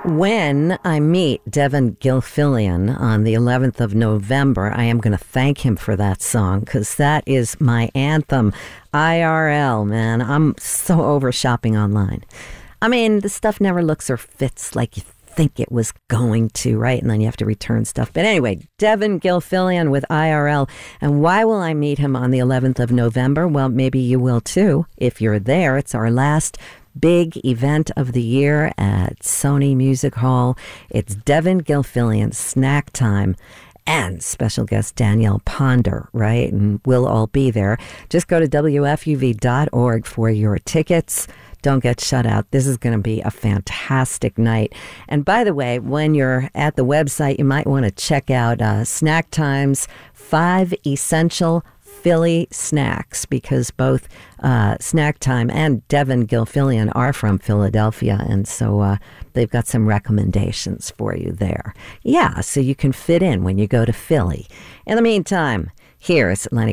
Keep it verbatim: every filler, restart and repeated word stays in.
When I meet Devin Gilfillian on the eleventh of November, I am going to thank him for that song because that is my anthem. I R L, man. I'm so over shopping online. I mean, the stuff never looks or fits like you think it was going to, right? And then you have to return stuff. But anyway, Devin Gilfillian with I R L. And why will I meet him on the eleventh of November? Well, maybe you will too if you're there. It's our last big event of the year at Sony Music Hall. It's Devin Gilfillian's Snack Time and special guest Danielle Ponder, right? And we'll all be there. Just go to W F U V dot org for your tickets. Don't get shut out. This is going to be a fantastic night. And by the way, when you're at the website, you might want to check out uh, Snack Time's five essential Philly snacks, because both uh, Snack Time and Devin Gilfillian are from Philadelphia, and so uh, they've got some recommendations for you there. Yeah, so you can fit in when you go to Philly. In the meantime, here is Atlantic